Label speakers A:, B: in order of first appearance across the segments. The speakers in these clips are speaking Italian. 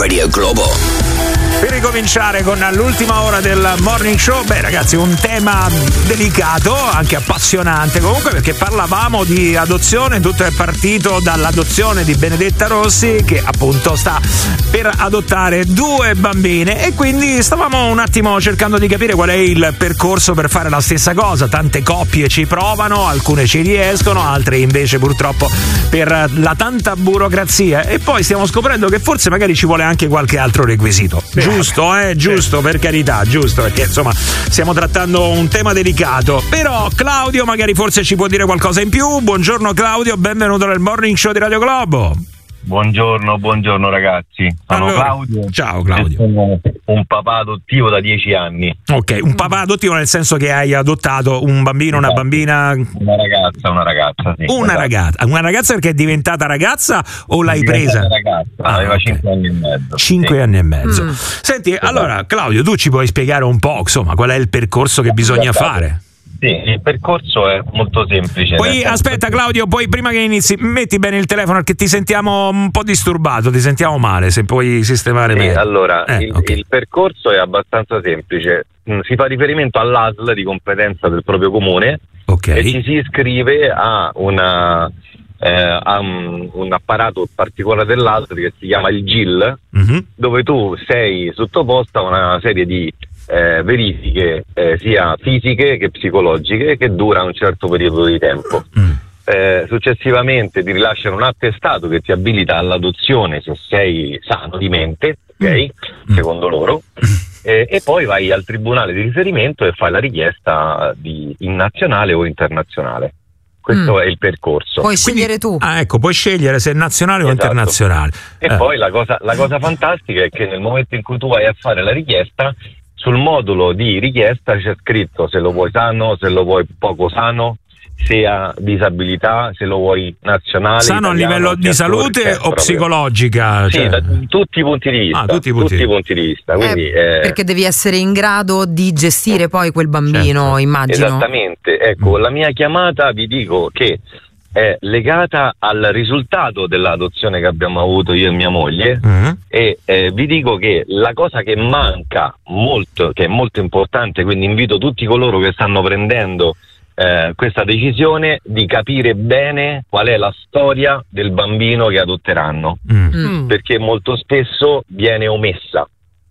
A: Radio Globo.
B: Per ricominciare con l'ultima ora del Morning Show, ragazzi, un tema delicato, anche appassionante comunque, perché parlavamo di adozione. Tutto è partito dall'adozione di Benedetta Rossi, che appunto sta per adottare 2 bambine, e quindi stavamo un attimo cercando di capire qual è il percorso per fare la stessa cosa. Tante coppie ci provano, alcune ci riescono, altre invece purtroppo per la tanta burocrazia, e poi stiamo scoprendo che forse magari ci vuole anche qualche altro requisito. Giusto, per carità, giusto, perché insomma stiamo trattando un tema delicato. Però Claudio magari forse ci può dire qualcosa in più. Buongiorno Claudio, benvenuto nel Morning Show di Radio Globo.
C: Buongiorno ragazzi, sono Claudio.
B: Ciao Claudio.
C: Sono un papà adottivo da 10 anni.
B: Ok, un papà adottivo nel senso che hai adottato un bambino, una bambina?
C: Una ragazza, sì.
B: Una ragazza perché è diventata ragazza o l'hai presa?
C: Ragazza, aveva 5 anni e mezzo.
B: 5 anni e mezzo. Senti, allora Claudio, tu ci puoi spiegare un po', insomma, qual è il percorso che bisogna fare?
C: Sì, il percorso è molto semplice.
B: Poi aspetta Claudio, poi prima che inizi metti bene il telefono perché ti sentiamo un po' disturbato, ti sentiamo male, se puoi sistemare meglio.
C: Allora, il percorso è abbastanza semplice. Si fa riferimento all'ASL di competenza del proprio comune, e ci si iscrive a un apparato particolare dell'ASL che si chiama il GIL, dove tu sei sottoposta a una serie di verifiche sia fisiche che psicologiche, che dura un certo periodo di tempo. Successivamente ti rilasciano un attestato che ti abilita all'adozione se sei sano di mente, secondo loro, e poi vai al tribunale di riferimento e fai la richiesta in nazionale o internazionale. Questo è il percorso.
D: Puoi scegliere tu.
B: Puoi scegliere se è nazionale o internazionale.
C: E poi la cosa fantastica è che nel momento in cui tu vai a fare la richiesta, sul modulo di richiesta c'è scritto se lo vuoi sano, se lo vuoi poco sano, se ha disabilità, se lo vuoi nazionale.
B: Sano a livello di salute o psicologica?
C: Sì, da tutti i punti di vista. Tutti i punti di vista. Quindi,
D: perché devi essere in grado di gestire poi quel bambino, immagino.
C: Esattamente. Ecco, la mia chiamata, vi dico che è legata al risultato dell'adozione che abbiamo avuto io e mia moglie, e vi dico che la cosa che manca molto, che è molto importante, quindi invito tutti coloro che stanno prendendo questa decisione di capire bene qual è la storia del bambino che adotteranno, perché molto spesso viene omessa.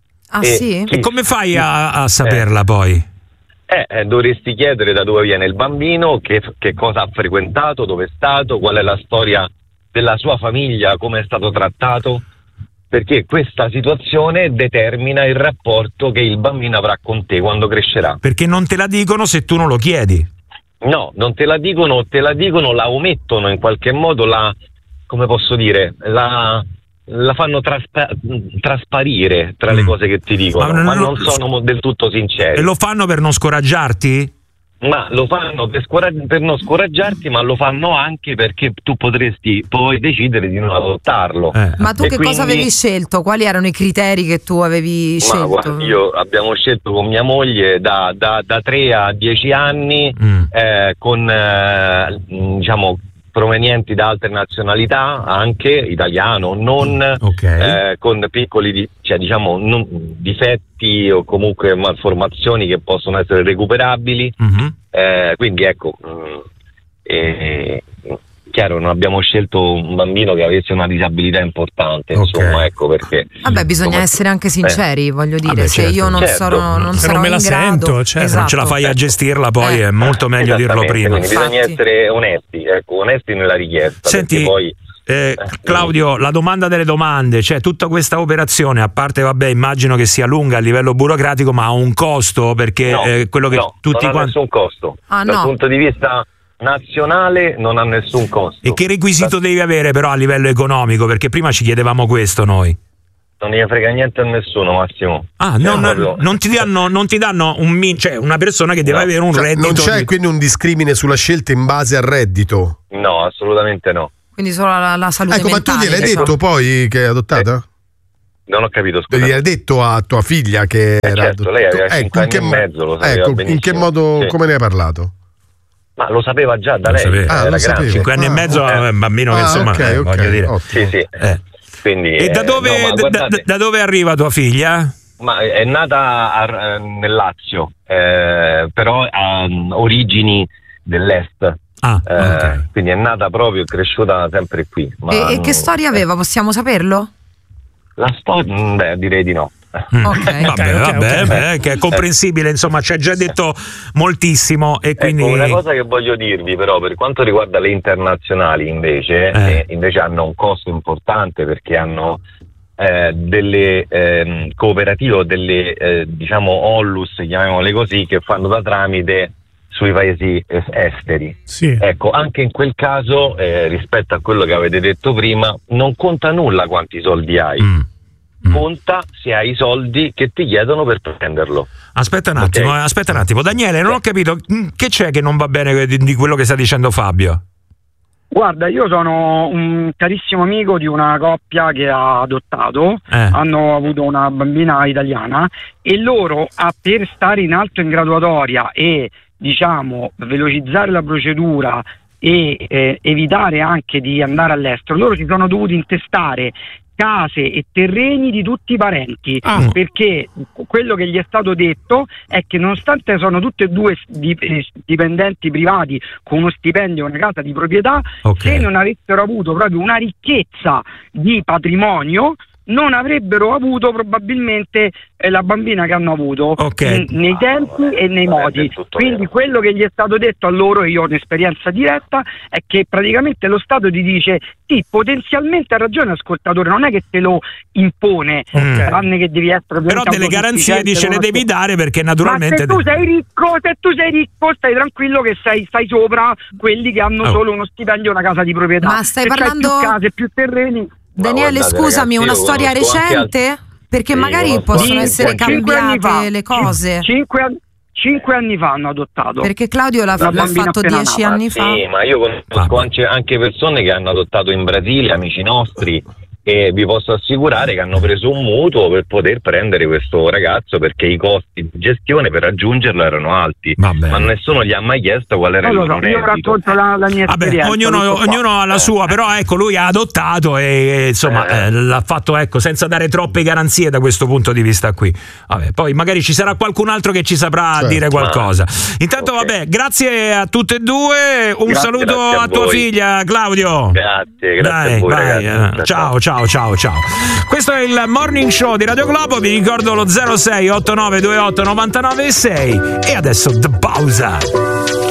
D: Sì?
B: E come fai a saperla poi?
C: Dovresti chiedere da dove viene il bambino, che cosa ha frequentato, dove è stato, qual è la storia della sua famiglia, come è stato trattato, perché questa situazione determina il rapporto che il bambino avrà con te quando crescerà.
B: Perché non te la dicono se tu non lo chiedi.
C: No, non te la dicono, la omettono in qualche modo, come posso dire, la fanno trasparire tra le cose che ti dicono, ma non sono del tutto sinceri.
B: E lo fanno per non scoraggiarti?
C: Ma lo fanno per non scoraggiarti, ma lo fanno anche perché tu potresti poi decidere di non adottarlo.
D: Ma tu cosa avevi scelto? Quali erano i criteri che tu avevi scelto?
C: Guarda, abbiamo scelto con mia moglie da 3 a 10 anni, con diciamo provenienti da altre nazionalità, anche italiano, non con piccoli difetti o comunque malformazioni che possono essere recuperabili. Quindi ecco, chiaro, non abbiamo scelto un bambino che avesse una disabilità importante, insomma, ecco perché.
D: Vabbè, bisogna essere anche sinceri, voglio dire, se io non sarò
B: non me la
D: sento,
B: non ce la fai a gestirla, poi è molto meglio dirlo prima.
C: Quindi bisogna essere onesti nella richiesta.
B: Senti,
C: poi
B: Claudio, la domanda delle domande, cioè tutta questa operazione, a parte immagino che sia lunga a livello burocratico, ma ha un costo, perché quello che tutti
C: non ha nessun costo. Dal punto di vista nazionale non ha nessun costo.
B: E che requisito devi avere però a livello economico? Perché prima ci chiedevamo questo noi.
C: Non ne frega niente a nessuno, Massimo.
B: Non ti danno cioè una persona che deve avere un reddito.
E: Non c'è quindi un discrimine sulla scelta in base al reddito?
C: No, assolutamente no.
D: Quindi solo la salute mentale.
E: Ma tu gliel'hai detto poi che è adottata?
C: Non ho capito, scusa.
E: Gliel'hai detto a tua figlia che era
C: certo, lei aveva 5 anni e mezzo, lo sapeva benissimo.
E: In che modo, come ne hai parlato?
C: Ma lo sapeva già da lei. Era grande.
B: 5 anni e mezzo è un bambino che insomma voglio dire.
C: Sì. Quindi,
B: e da dove arriva tua figlia?
C: Ma è nata nel Lazio, però ha origini dell'est.
B: Okay.
C: Quindi è nata proprio e cresciuta sempre qui.
D: E che storia aveva? Possiamo saperlo?
C: La storia? Direi di no.
B: Vabbè, che è comprensibile, insomma, ci ha già detto moltissimo. E quindi
C: una cosa che voglio dirvi, però, per quanto riguarda le internazionali, invece hanno un costo importante, perché hanno delle cooperative o delle diciamo Ollus, chiamiamole così, che fanno da tramite sui paesi esteri.
A: Sì.
C: Ecco, anche in quel caso, rispetto a quello che avete detto prima, non conta nulla quanti soldi hai. Conta se hai i soldi che ti chiedono per prenderlo.
B: Aspetta un attimo, Daniele, non ho capito che c'è che non va bene di quello che sta dicendo Fabio.
F: Guarda, io sono un carissimo amico di una coppia che ha adottato, hanno avuto una bambina italiana, e loro, per stare in alto in graduatoria e diciamo velocizzare la procedura e evitare anche di andare all'estero, loro si sono dovuti intestare case e terreni di tutti i parenti, perché quello che gli è stato detto è che, nonostante sono tutti e due dipendenti privati con uno stipendio e una casa di proprietà, se non avessero avuto proprio una ricchezza di patrimonio, non avrebbero avuto probabilmente la bambina che hanno avuto nei tempi e nei modi. Quindi quello che gli è stato detto a loro, io ho un'esperienza diretta, è che praticamente lo Stato ti dice: sì, potenzialmente ha ragione ascoltatore, non è che te lo impone, tranne che devi essere,
B: però delle garanzie dice le devi dare, perché naturalmente
F: se tu sei ricco stai tranquillo che stai sopra quelli che hanno solo uno stipendio e una casa di proprietà.
D: Ma stai parlando
F: più case, più terreni.
D: Daniele,
C: guardate,
D: scusami,
C: ragazzi,
D: una storia recente? Perché magari possono essere cambiate le cose.
F: 5 anni fa hanno adottato.
D: Perché Claudio l'ha fatto 10 anni fa.
C: Sì, ma io conosco anche persone che hanno adottato in Brasile, amici nostri, e vi posso assicurare che hanno preso un mutuo per poter prendere questo ragazzo, perché i costi di gestione per raggiungerlo erano alti. ma nessuno gli ha mai chiesto qual era il loro reddito.
F: Io racconto la mia esperienza.
B: Ognuno ha la sua, però ecco, lui ha adottato e insomma l'ha fatto senza dare troppe garanzie da questo punto di vista qui. Vabbè, poi magari ci sarà qualcun altro che ci saprà dire qualcosa. Intanto vabbè, grazie a tutte e due, saluto a tua figlia Claudio.
C: Grazie a voi, ragazzi.
B: Ciao. Questo è il Morning Show di Radio Globo. Vi ricordo lo 06 89 28 99 6 e adesso The Pausa.